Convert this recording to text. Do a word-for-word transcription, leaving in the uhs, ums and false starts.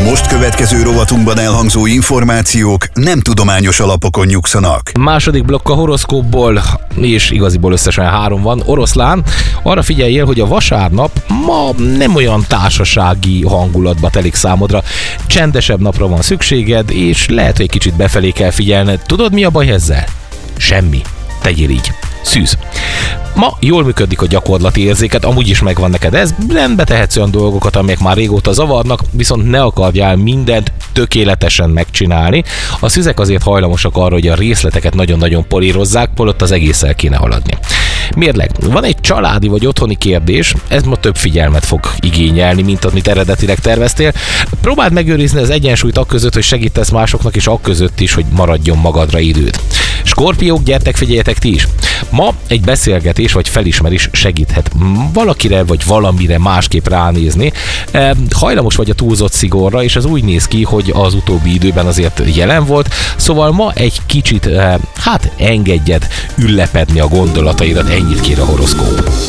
most következő rovatunkban elhangzó információk nem tudományos alapokon nyugszanak. Második blokk a horoszkópból, és igaziból összesen három van. Oroszlán, arra figyeljél, hogy a vasárnap ma nem olyan társasági hangulatba telik számodra. Csendesebb napra van szükséged, és lehet, hogy egy kicsit befelé kell figyelned. Tudod, mi a baj ezzel? Semmi. Tegyél így. Szűz. Ma jól működik a gyakorlati érzéket, amúgy is megvan neked ez, rendbe tehetsz olyan dolgokat, amelyek már régóta zavarnak, viszont ne akarjál mindent tökéletesen megcsinálni. A szüzek azért hajlamosak arra, hogy a részleteket nagyon-nagyon polírozzák, holott az egésszel kéne haladni. Mérleg, van egy családi vagy otthoni kérdés, ez ma több figyelmet fog igényelni, mint amit eredetileg terveztél. Próbáld megőrizni az egyensúlyt akközött, hogy segítesz másoknak, és akközött is, hogy maradjon magadra időd. Skorpiók, gyertek, figyeljetek ti is! Ma egy beszélgetés vagy felismerés segíthet valakire vagy valamire másképp ránézni. Hajlamos vagy a túlzott szigorra, és ez úgy néz ki, hogy az utóbbi időben azért jelen volt, szóval ma egy kicsit, hát engedjed üllepedni a gondolataidat, ennyit kér a horoszkóp.